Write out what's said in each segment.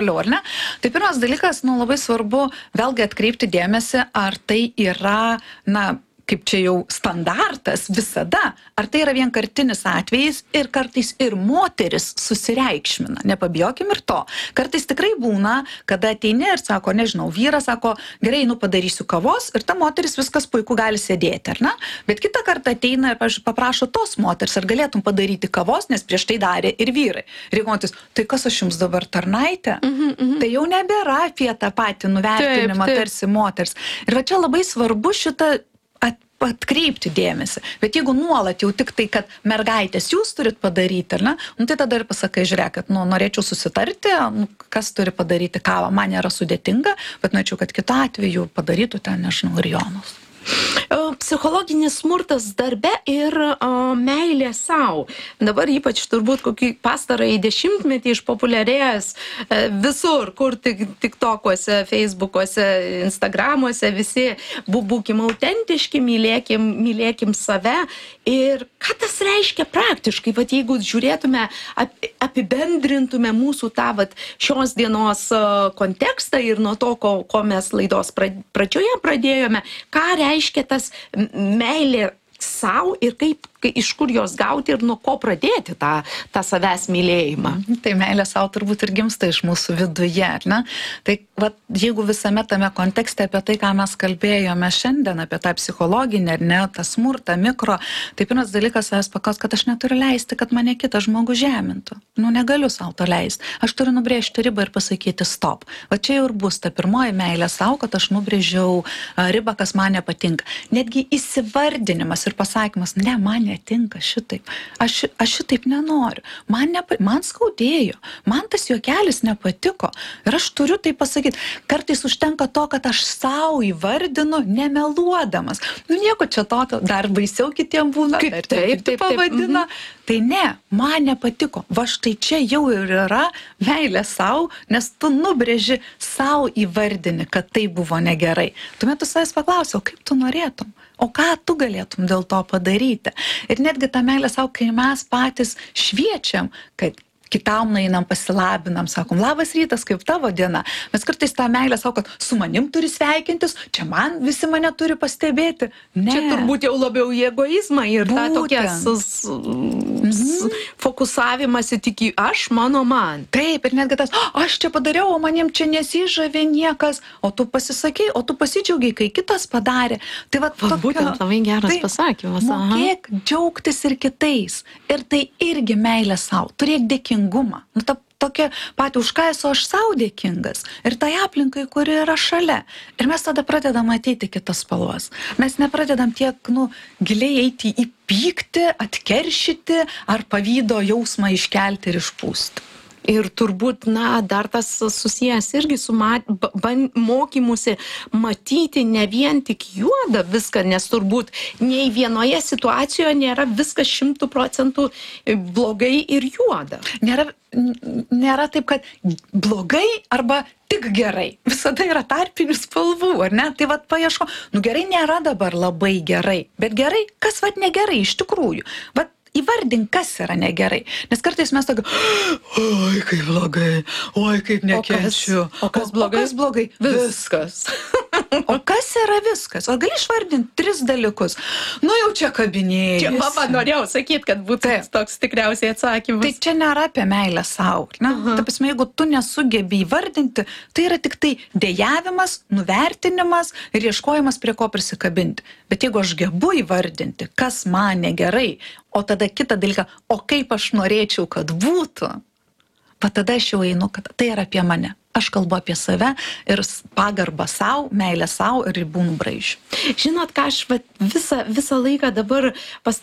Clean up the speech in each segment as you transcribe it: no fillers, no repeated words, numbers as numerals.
toliau, ar ne? Tai pirmas dalykas, labai svarbu vėlgi atkreipti dėmesį, ar tai yra, kaip čia jau standartas visada, ar tai yra vienkartinis atvejis ir kartais ir moteris susireikšmina, nepabijokim ir to. Kartais tikrai būna, kada ateini ir sako, nežinau, vyras sako, gerai, padarysiu kavos ir ta moteris viskas puiku gali sėdėti, ar ne? Bet kitą kartą ateina ir, pavyzdžiui, paprašo tos moteris, ar galėtum padaryti kavos, nes prieš tai darė ir vyrai. Ir moteris, tai kas aš jums dabar tarnaitė? Tai jau nebėra apie tą patį nuvertinimą tarsi moters. Ir va čia labai svarbu šitą atkreipti dėmesį. Bet jeigu nuolat jau tik tai, kad mergaitės jūs turit padaryti, ar ne? Tai tada ir pasakai, žiūrėk, kad norėčiau susitarti, kas turi padaryti kavą. Man nėra sudėtinga, bet norėčiau, kad kitu atveju padarytų ten, nežinau, ir Jonas. Psichologinis smurtas darbe ir meilė sau. Dabar ypač turbūt kokį pastarąjį dešimtmetį išpopuliarėjęs visur, kur TikTokuose, Facebookuose, Instagramuose, visi būkim autentiški, mylėkim save. Ir ką tas reiškia praktiškai, jeigu žiūrėtume, apibendrintume mūsų tą šios dienos kontekstą ir nuo to, ko mes laidos pradžioje pradėjome, ką reiškia tas meilė sau ir iš kur jos gauti ir nuo ko pradėti tą savęs mylėjimą. Tai meilė sau turbūt ir gimsta iš mūsų viduje, ar ne? Tai jeigu visame tame kontekste apie tai, ką mes kalbėjome šiandien, apie tą psichologinę, ar ne, tą smurtą, mikro, tai pirmas dalykas savęs paklaust, kad aš neturiu leisti, kad mane kitas žmogus žemintų. Negaliu sau to leisti. Aš turiu nubrėžti ribą ir pasakyti stop. Čia jau ir bus ta pirmoji meilė sau, kad aš nubrėžiau ribą, kas man nepatinka. Netgi įsivardinimas ir pasakymas, ne, man netinka šitaip. Aš šitaip nenoriu. Man skaudėjo. Man tas juokelis nepatiko. Ir aš turiu tai pasakyti. Kartais užtenka to, kad aš savo įvardinu, nemeluodamas. Nieko čia tokio, dar baisiau kitiem būna. Taip pavadina. Tai ne, man nepatiko. Va štai čia jau ir yra meilė sau, nes tu nubrėži savo įvardini, kad tai buvo negerai. Tuomet tu savęs paklausi, o kaip tu norėtum? O ką tu galėtum dėl to padaryti? Ir netgi tą meilę sau, kai mes patys šviečiam, kad kitam einam, pasilabinam, sakom, labas rytas, kaip tavo diena. Mes kartais tą meilę savo, kad su manim turi sveikintis, čia visi mane turi pastebėti. Ne. Čia turbūt jau labiau į egoizmą ir tą tokią fokusavimąsi tik į aš, mano, man. Taip, ir netgi tas, aš čia padariau, o manim čia nesižavė niekas, o tu pasisakei, o tu pasidžiaugiai, kai kitas padarė. Tai būtent labai geras pasakymas. Mokėk džiaugtis ir kitais. Ir tai irgi meilė sau. Turėk dėkingumą. Tokia pati, už ką esu aš sau dėkingas. Ir tai aplinkai, kuri yra šalia. Ir mes tada pradedam matyti kitas spalvas. Mes nepradedam tiek, giliai eiti į pyktį, atkeršyti ar pavydo jausmą iškelti ir išpūsti. Ir turbūt, dar tas susijęs irgi su mokymusi matyti ne vien tik juodą viską, nes turbūt nei vienoje situacijoje nėra viskas 100% blogai ir juoda. Nėra taip, kad blogai arba tik gerai. Visada yra tarpinių spalvų, ar ne? Tai paieško, gerai nėra dabar labai gerai, bet gerai, kas negerai iš tikrųjų. Įvardink, kas yra negerai. Nes kartais mes tokia, oi, kaip blogai, oi, kaip nekenčiu. O kas blogai? O kas blogai? Viskas. O kas yra viskas? O gali išvardinti 3 dalykus? Jau čia kabinėjas. Čia norėjau sakyti, kad būtų toks tikriausiai atsakymas. Tai čia nėra apie meilę sau. Ta prasme, jeigu tu nesugebi įvardinti, tai yra tik tai dejavimas, nuvertinimas ir ieškojimas prie ko prisikabinti. Bet jeigu aš gebu įvardinti, kas man negerai, o tada kitą dalyką, o kaip aš norėčiau, kad būtų, tada aš jau einu, kad tai yra apie mane. Aš kalbu apie save ir pagarbą sau, meilę sau ir ribų nubraižiu. Žinot, ką aš visą laiką dabar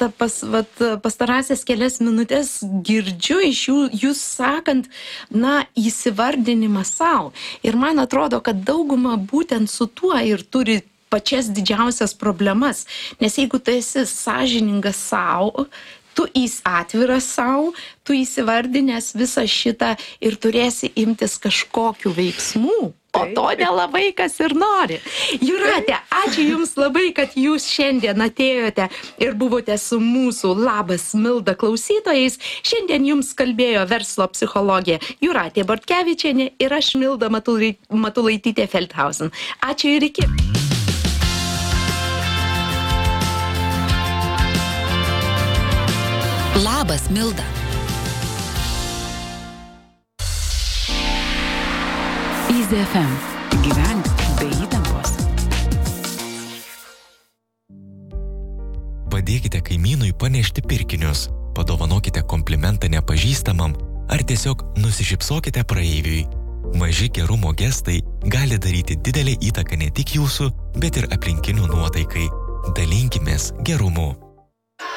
pastarąsias kelias minutės girdžiu iš jūs sakant, įsivardinimą sau. Ir man atrodo, kad dauguma būtent su tuo ir turi pačias didžiausias problemas. Nes jeigu tu esi sąžiningas sau, tu atviras sau, tu įsivardinęs visą šitą ir turėsi imtis kažkokių veiksmų, o to nelabai kas ir nori. Jūrate, ačiū Jums labai, kad Jūs šiandien atėjote ir buvote su mūsų Labas Milda klausytojais. Šiandien Jums kalbėjo verslo psichologė Jūratė Bortkevičienė ir aš Milda Matulaitytė Feldhausen. Ačiū ir iki. Labas Milda. Easy FM. Gyvenk be įtampos. Padėkite kaimynui panešti pirkinius, padovanokite komplimentą nepažįstamam ar tiesiog nusišypsokite praeiviui. Maži gerumo gestai gali daryti didelę įtaką ne tik jūsų, bet ir aplinkinių nuotaikai. Dalinkimės gerumu.